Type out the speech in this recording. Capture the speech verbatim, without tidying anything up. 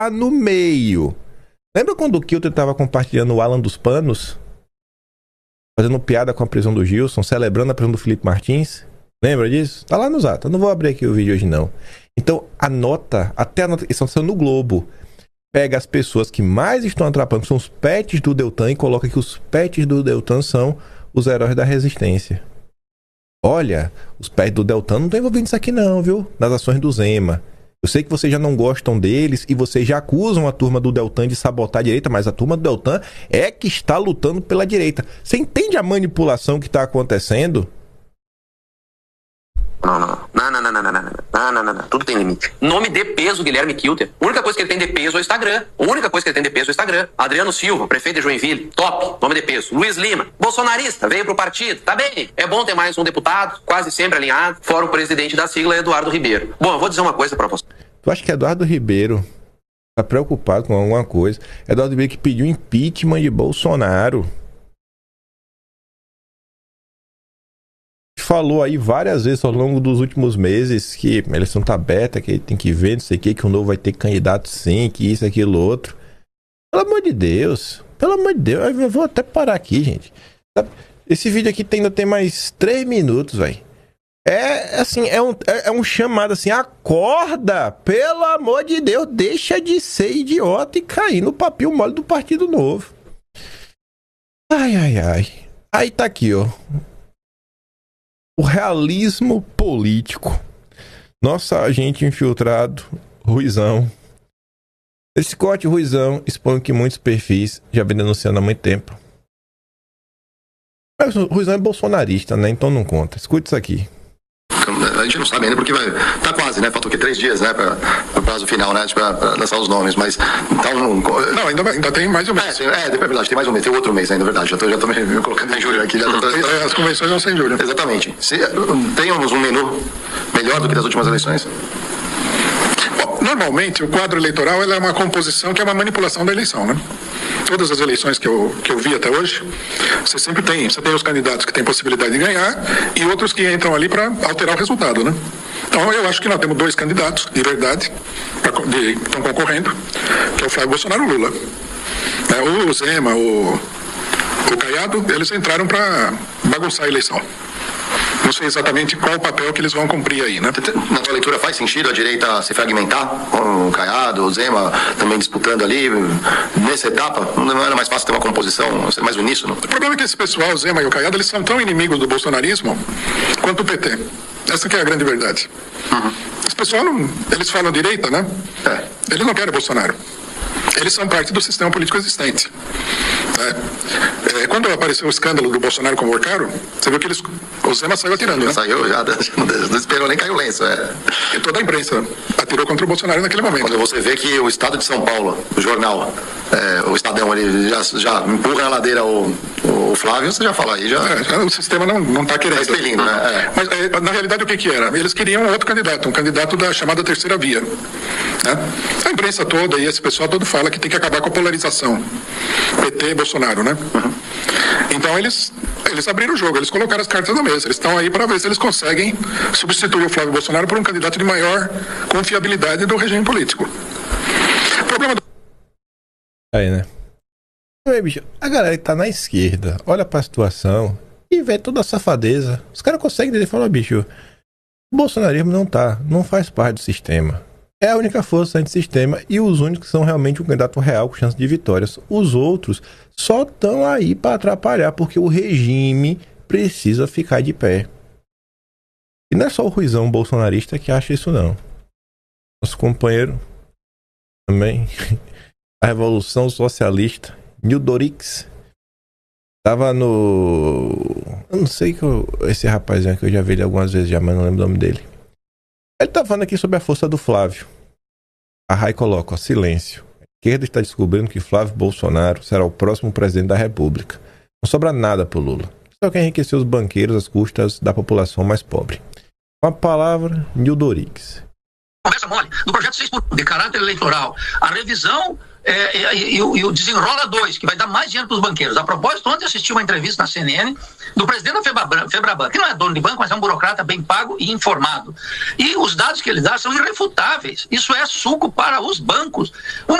no meio. Lembra quando o Kilter tava compartilhando o Alan dos Panos? Fazendo piada com a prisão do Gilson, celebrando a prisão do Felipe Martins? Lembra disso? Tá lá nos atos. Eu não vou abrir aqui o vídeo hoje, não. Então, a nota, até a nota, estão sendo no Globo. Pega as pessoas que mais estão atrapalhando, que são os pets do Deltan, e coloca que os pets do Deltan são os heróis da resistência. Olha, os pets do Deltan não estão envolvidos nisso aqui não, viu? Nas ações do Zema. Eu sei que vocês já não gostam deles e vocês já acusam a turma do Deltan de sabotar a direita, mas a turma do Deltan é que está lutando pela direita. Você entende a manipulação que está acontecendo? Não, não, não, não, não, não, não, não, não, não, não, não, tudo tem limite. Nome de peso, Guilherme Kilter. A única coisa que ele tem de peso é o Instagram. A única coisa que ele tem de peso é o Instagram. Adriano Silva, prefeito de Joinville, top, nome de peso. Luiz Lima, bolsonarista, veio pro partido, tá bem. É bom ter mais um deputado, quase sempre alinhado, fora o presidente da sigla, Eduardo Ribeiro. Bom, eu vou dizer uma coisa pra você. Tu acha que Eduardo Ribeiro tá preocupado com alguma coisa? Eduardo Ribeiro que pediu impeachment de Bolsonaro. Falou aí várias vezes ao longo dos últimos meses que a eleição tá aberta, que ele tem que ver, não sei o que, que o novo vai ter candidato sim, que isso, aquilo, outro. Pelo amor de Deus, pelo amor de Deus, eu vou até parar aqui, gente. Esse vídeo aqui ainda tem mais três minutos, velho. É assim, é um, é, é um chamado assim, acorda, pelo amor de Deus, deixa de ser idiota e cair no papel mole do Partido Novo. Ai, ai, ai. Aí tá aqui, ó. O realismo político. Nosso agente infiltrado, Ruizão. Esse corte Ruizão expõe que muitos perfis já vem denunciando há muito tempo. Mas o Ruizão é bolsonarista, né? Então não conta. Escute isso aqui. A gente não sabe ainda porque vai, tá quase, né? Faltam o quê? Três dias, né? Para o prazo final, né? Para lançar os nomes, mas então não, ainda, ainda tem mais um mês. É, é, é verdade, tem mais um mês, tem outro mês ainda, verdade. Já tô, já tô me, me colocando em julho aqui. Já tô, é, as convenções vão ser em julho. Exatamente. Se tenhamos um menu melhor do que das últimas eleições. Bom, normalmente o quadro eleitoral é uma composição que é uma manipulação da eleição, né? Todas as eleições que eu, que eu vi até hoje, você sempre tem, você tem os candidatos que têm possibilidade de ganhar e outros que entram ali para alterar o resultado, né? Então eu acho que nós temos dois candidatos de verdade pra, de, que estão concorrendo, que é o Flávio Bolsonaro e o Lula. É, o Zema, o, o Caiado, eles entraram para bagunçar a eleição. Não sei exatamente qual o papel que eles vão cumprir aí, né? Na tua leitura faz sentido a direita se fragmentar? Com o Caiado, o Zema também disputando ali, nessa etapa? Não era mais fácil ter uma composição, ser mais uníssono? O problema é que esse pessoal, o Zema e o Caiado, eles são tão inimigos do bolsonarismo quanto o P T. Essa que é a grande verdade. Uhum. Esse pessoal, não, eles falam direita, né? É. Eles não querem Bolsonaro. Eles são parte do sistema político existente. É, é, quando apareceu o escândalo do Bolsonaro com o Morcaro, você viu que eles, o Zema saiu atirando, né? Saiu, já não esperou nem cair o lenço. É. E toda a imprensa atirou contra o Bolsonaro naquele momento. Quando você vê que o Estado de São Paulo, o jornal, é, o Estadão, ele já, já empurra na ladeira o, o Flávio, você já fala aí. Já... É, já o sistema não está querendo. Tá expelindo, né? É. Mas é, na realidade o que, que era? Eles queriam outro candidato, um candidato da chamada terceira via. Né? A imprensa toda e esse pessoal todo fala que tem que acabar com a polarização P T e Bolsonaro, né? Uhum. Então eles, eles abriram o jogo, eles colocaram as cartas na mesa, eles estão aí para ver se eles conseguem substituir o Flávio Bolsonaro por um candidato de maior confiabilidade do regime político. O problema do... Aí, né? Aí, bicho, a galera que tá na esquerda olha pra situação e vê toda a safadeza. Os caras conseguem dizer, falar, bicho, o bolsonarismo não tá, não faz parte do sistema. É a única força antissistema e os únicos que são realmente um candidato real com chance de vitórias. Os outros só estão aí para atrapalhar porque o regime precisa ficar de pé. E não é só o Ruizão bolsonarista que acha isso não. Nosso companheiro também, a Revolução Socialista, Nildorix, tava no... Eu não sei que eu... esse rapazinho que eu já vi ele algumas vezes já, mas não lembro o nome dele. Ele tá falando aqui sobre a força do Flávio. A Rai coloca, ó, silêncio. A esquerda está descobrindo que Flávio Bolsonaro será o próximo presidente da República. Não sobra nada pro Lula. Só quer enriquecer os banqueiros às custas da população mais pobre. Com a palavra, Nildorix. Conversa mole. No projeto seis por um, de caráter eleitoral, a revisão é, e, e, e o Desenrola dois, que vai dar mais dinheiro para os banqueiros. A propósito, ontem eu assisti uma entrevista na C N N do presidente da Febraban, Febraban, que não é dono de banco, mas é um burocrata bem pago e informado. E os dados que ele dá são irrefutáveis. Isso é suco para os bancos.